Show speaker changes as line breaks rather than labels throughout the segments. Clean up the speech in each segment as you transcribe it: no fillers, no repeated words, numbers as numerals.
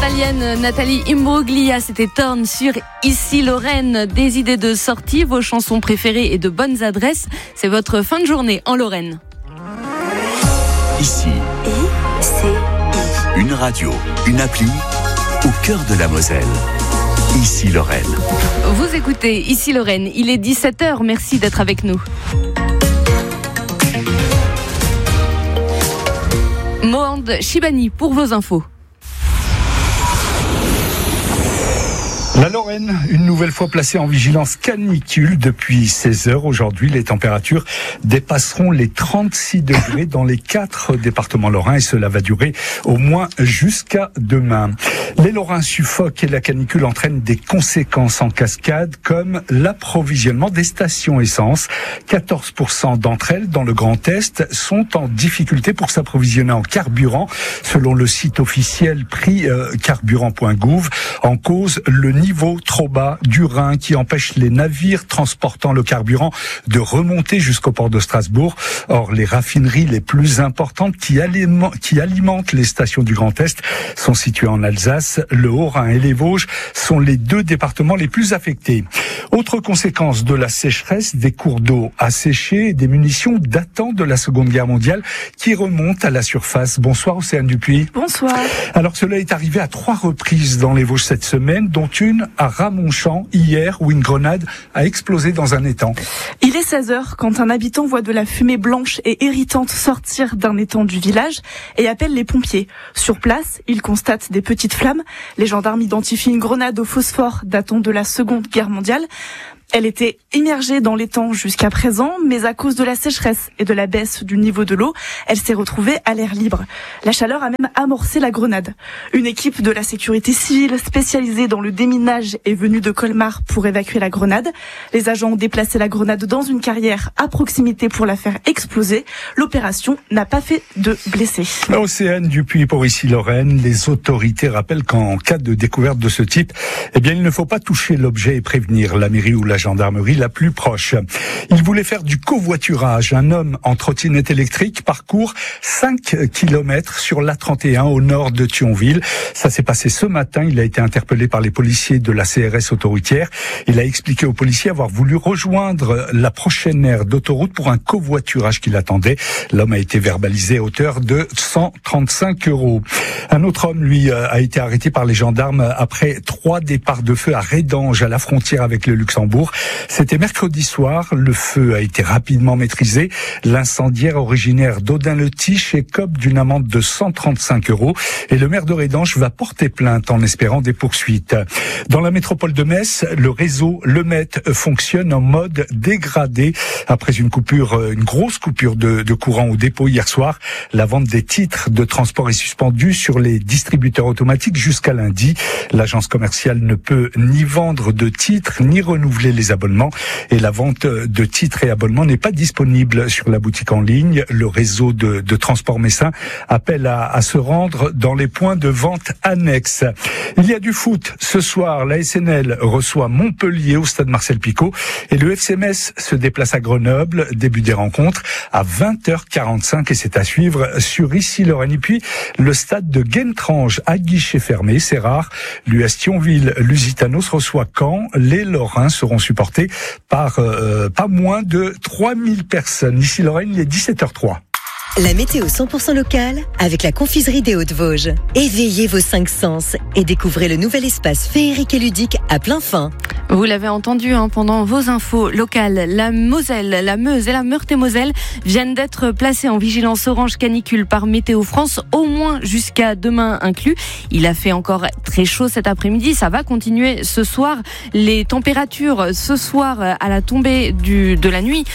L'Australienne Nathalie Imbruglia, c'était Torn sur Ici Lorraine. Des idées de sortie, vos chansons préférées et de bonnes adresses. C'est votre fin de journée en Lorraine.
Ici, une radio, une appli au cœur de la Moselle. Ici Lorraine.
Vous écoutez Ici Lorraine, il est 17h, merci d'être avec nous. Mohand Shibani pour vos infos.
La Lorraine, une nouvelle fois placée en vigilance canicule depuis 16 heures. Aujourd'hui, les températures dépasseront les 36 degrés dans les 4 départements lorrains et cela va durer au moins jusqu'à demain. Les Lorrains suffoquent et la canicule entraîne des conséquences en cascade comme l'approvisionnement des stations essence. 14% d'entre elles dans le Grand Est sont en difficulté pour s'approvisionner en carburant. Selon le site officiel prix-carburant.gouv, en cause le niveau trop bas du Rhin qui empêche les navires transportant le carburant de remonter jusqu'au port de Strasbourg. Or, les raffineries les plus importantes qui alimentent les stations du Grand Est sont situées en Alsace. Le Haut-Rhin et les Vosges sont les 2 départements les plus affectés. Autre conséquence de la sécheresse, des cours d'eau asséchés et des munitions datant de la Seconde Guerre mondiale qui remontent à la surface. Bonsoir Océane Dupuis.
Bonsoir.
Alors cela est arrivé à 3 reprises dans les Vosges cette semaine, dont une à Ramonchamp hier où une grenade a explosé dans un étang.
Il est 16h quand un habitant voit de la fumée blanche et irritante sortir d'un étang du village et appelle les pompiers. Sur place, il constate des petites flammes. Les gendarmes identifient une grenade au phosphore datant de la Seconde Guerre mondiale. Elle était immergée dans l'étang jusqu'à présent, mais à cause de la sécheresse et de la baisse du niveau de l'eau, elle s'est retrouvée à l'air libre. La chaleur a même amorcé la grenade. Une équipe de la sécurité civile spécialisée dans le déminage est venue de Colmar pour évacuer la grenade. Les agents ont déplacé la grenade dans une carrière à proximité pour la faire exploser. L'opération n'a pas fait de blessés.
Océane Dupuis pour Ici Lorraine. Les autorités rappellent qu'en cas de découverte de ce type, il ne faut pas toucher l'objet et prévenir la mairie ou la gendarmerie la plus proche. Il voulait faire du covoiturage. Un homme en trottinette électrique parcourt 5 km sur l'A31 au nord de Thionville. Ça s'est passé ce matin. Il a été interpellé par les policiers de la CRS autoroutière. Il a expliqué aux policiers avoir voulu rejoindre la prochaine aire d'autoroute pour un covoiturage qui l'attendait. L'homme a été verbalisé à hauteur de 135 €. Un autre homme, lui, a été arrêté par les gendarmes après 3 départs de feu à Rédange, à la frontière avec le Luxembourg. C'était mercredi soir. Le feu a été rapidement maîtrisé. L'incendiaire originaire d'Audun-le-Tiche écope d'une amende de 135 € et le maire de Rédange va porter plainte en espérant des poursuites. Dans la métropole de Metz, le réseau Le Met fonctionne en mode dégradé après une grosse coupure de courant au dépôt hier soir. La vente des titres de transport est suspendue sur les distributeurs automatiques jusqu'à lundi. L'agence commerciale ne peut ni vendre de titres ni renouveler les abonnements et la vente de titres et abonnements n'est pas disponible sur la boutique en ligne. Le réseau de transport messin appelle à se rendre dans les points de vente annexes. Il y a du foot. Ce soir, la SNL reçoit Montpellier au stade Marcel Picot et le FC Metz se déplace à Grenoble. Début des rencontres à 20h45 et c'est à suivre sur Ici Lorraine. Et puis, le stade de Guentrange à guichet fermé, c'est rare. L'US Thionville, Lusitanos reçoit Caen. Les Lorrains seront supportés par pas moins de 3000 personnes. Ici Lorraine, il est 17h03.
La météo 100% locale avec la confiserie des Hauts-de-Vosges. Éveillez vos 5 sens et découvrez le nouvel espace féerique et ludique à plein fin.
Vous l'avez entendu pendant vos infos locales, la Moselle, la Meuse et la Meurthe-et-Moselle viennent d'être placées en vigilance orange canicule par Météo France, au moins jusqu'à demain inclus. Il a fait encore très chaud cet après-midi, ça va continuer ce soir. Les températures ce soir à la tombée de la nuit,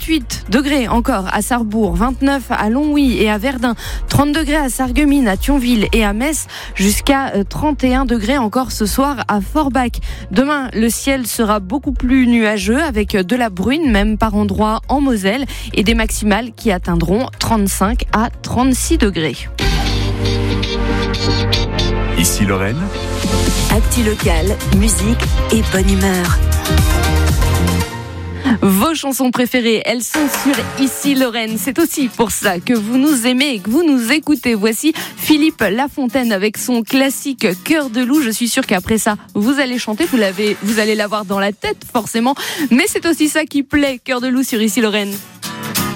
28 degrés encore à Sarrebourg, 29 à Longwy et à Verdun, 30 degrés à Sarreguemines, à Thionville et à Metz, jusqu'à 31 degrés encore ce soir à Forbach. Demain, le ciel sera beaucoup plus nuageux avec de la bruine, même par endroits en Moselle, et des maximales qui atteindront 35 à 36 degrés.
Ici Lorraine.
Actu local, musique et bonne humeur.
Vos chansons préférées, elles sont sur Ici Lorraine. C'est aussi pour ça que vous nous aimez et que vous nous écoutez. Voici Philippe Lafontaine avec son classique Cœur de loup. Je suis sûre qu'après ça, vous allez chanter, vous allez l'avoir dans la tête forcément. Mais c'est aussi ça qui plaît, Cœur de loup sur Ici Lorraine.